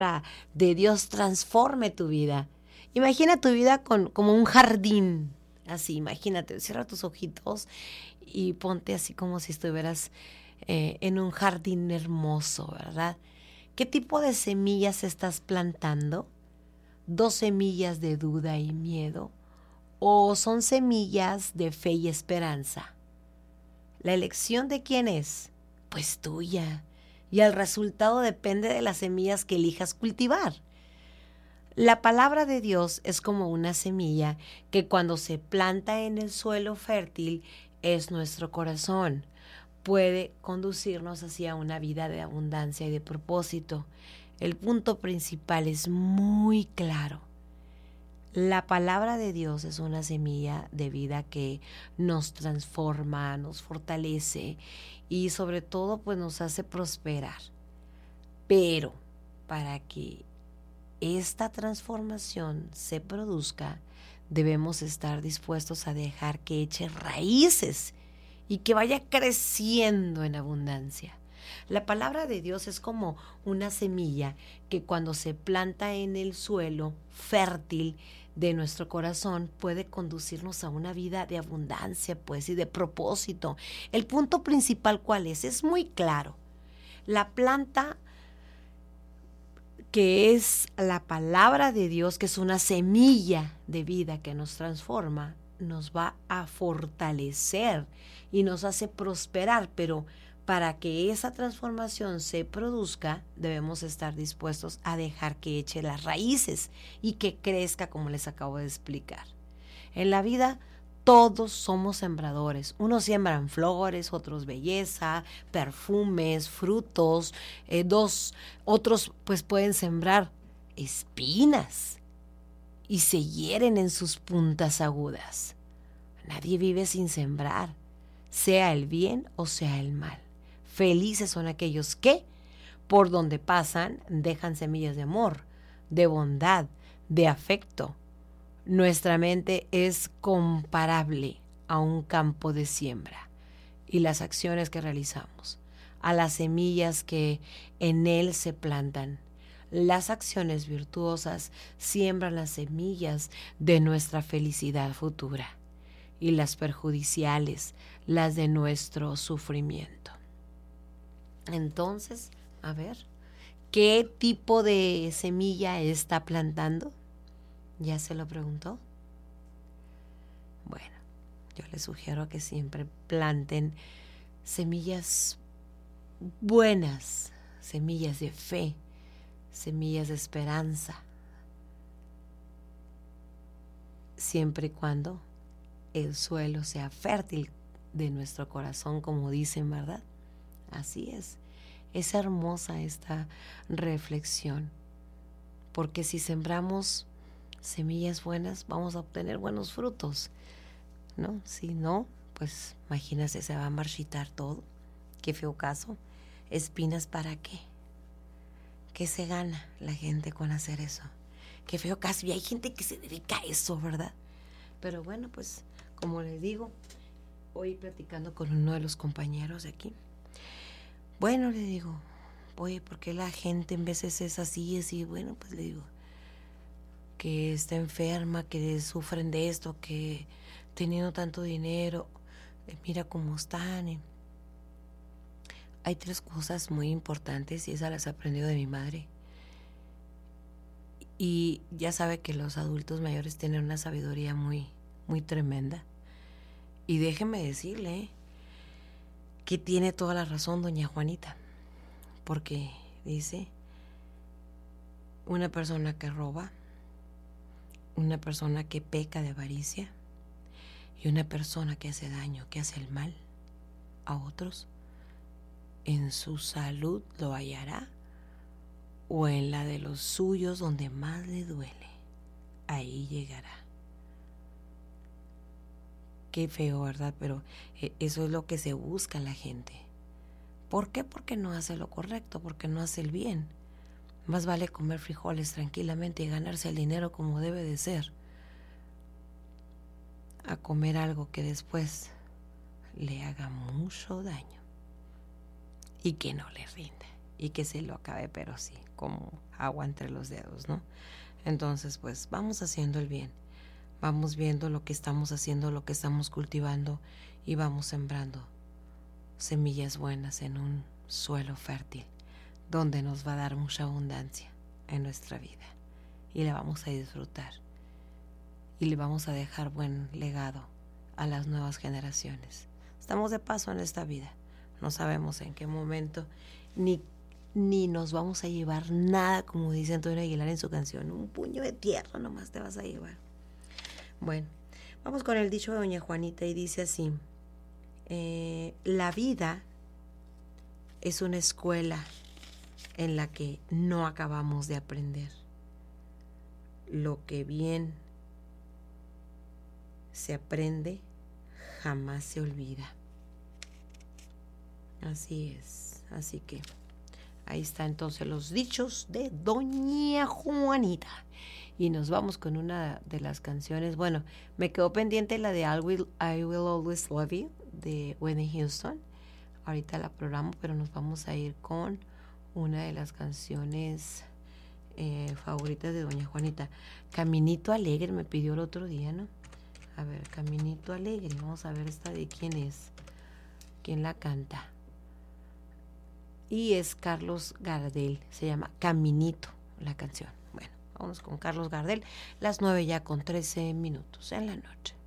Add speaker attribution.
Speaker 1: de Dios transforme tu vida. Imagina tu vida como un jardín. Así, imagínate, cierra tus ojitos y ponte así como si estuvieras en un jardín hermoso, ¿verdad? ¿Qué tipo de semillas estás plantando? ¿Dos semillas de duda y miedo? ¿O son semillas de fe y esperanza? ¿La elección de quién es? Pues tuya. Y el resultado depende de las semillas que elijas cultivar. La palabra de Dios es como una semilla que cuando se planta en el suelo fértil es nuestro corazón. Puede conducirnos hacia una vida de abundancia y de propósito. El punto principal es muy claro. La palabra de Dios es una semilla de vida que nos transforma, nos fortalece y sobre todo pues nos hace prosperar. Pero para que esta transformación se produzca, debemos estar dispuestos a dejar que eche raíces y que vaya creciendo en abundancia. La palabra de Dios es como una semilla que cuando se planta en el suelo fértil de nuestro corazón puede conducirnos a una vida de abundancia, pues, y de propósito. El punto principal, ¿cuál es? Es muy claro. La planta que es la palabra de Dios, que es una semilla de vida que nos transforma, nos va a fortalecer y nos hace prosperar, pero para que esa transformación se produzca, debemos estar dispuestos a dejar que eche las raíces y que crezca, como les acabo de explicar. En la vida todos somos sembradores. Unos siembran flores, otros belleza, perfumes, frutos. Otros pues pueden sembrar espinas y se hieren en sus puntas agudas. Nadie vive sin sembrar, sea el bien o sea el mal. Felices son aquellos que, por donde pasan, dejan semillas de amor, de bondad, de afecto. Nuestra mente es comparable a un campo de siembra y las acciones que realizamos, a las semillas que en él se plantan. Las acciones virtuosas siembran las semillas de nuestra felicidad futura y las perjudiciales, las de nuestro sufrimiento. Entonces, a ver, ¿qué tipo de semilla está plantando? ¿Ya se lo preguntó? Bueno, yo les sugiero que siempre planten semillas buenas, semillas de fe, semillas de esperanza, siempre y cuando el suelo sea fértil de nuestro corazón, como dicen, ¿verdad? Así es. Es hermosa esta reflexión, porque si sembramos semillas buenas, vamos a obtener buenos frutos, ¿no? Si no, pues imagínate, se va a marchitar todo. Qué feo caso. ¿Espinas para qué? ¿Qué se gana la gente con hacer eso? Qué feo caso. Y hay gente que se dedica a eso, ¿verdad? Pero bueno, pues como les digo, hoy platicando con uno de los compañeros de aquí, bueno, le digo, oye, ¿por qué la gente en veces es así? Bueno, pues le digo, que está enferma, que sufren de esto, que teniendo tanto dinero, mira cómo están. Hay 3 cosas muy importantes y esas las he aprendido de mi madre. Y ya sabe que los adultos mayores tienen una sabiduría muy, muy tremenda. Y déjeme decirle que tiene toda la razón doña Juanita, porque dice, una persona que roba, una persona que peca de avaricia y una persona que hace daño, que hace el mal a otros, en su salud lo hallará o en la de los suyos donde más le duele, ahí llegará. Qué feo, ¿verdad? Pero eso es lo que se busca en la gente. ¿Por qué? Porque no hace lo correcto, porque no hace el bien. Más vale comer frijoles tranquilamente y ganarse el dinero como debe de ser, a comer algo que después le haga mucho daño y que no le rinda y que se lo acabe, pero sí, como agua entre los dedos, ¿no? Entonces, pues vamos haciendo el bien, vamos viendo lo que estamos haciendo, lo que estamos cultivando y vamos sembrando semillas buenas en un suelo fértil donde nos va a dar mucha abundancia en nuestra vida y la vamos a disfrutar y le vamos a dejar buen legado a las nuevas generaciones. Estamos de paso en esta vida, no sabemos en qué momento ni nos vamos a llevar nada, como dice Antonio Aguilar en su canción, un puño de tierra nomás te vas a llevar. Bueno, vamos con el dicho de doña Juanita y dice así: la vida es una escuela en la que no acabamos de aprender. Lo que bien se aprende jamás se olvida. Así es, así que ahí está entonces los dichos de doña Juanita. Y nos vamos con una de las canciones. Bueno, me quedó pendiente la de I Will Always Love You de Whitney Houston. Ahorita la programo, pero nos vamos a ir con una de las canciones favoritas de doña Juanita. Caminito Alegre me pidió el otro día, ¿no? A ver, Caminito Alegre. Vamos a ver esta de quién es. ¿Quién la canta? Y es Carlos Gardel. Se llama Caminito la canción. Bueno, vamos con Carlos Gardel. Las 9 ya con 13 minutos en la noche.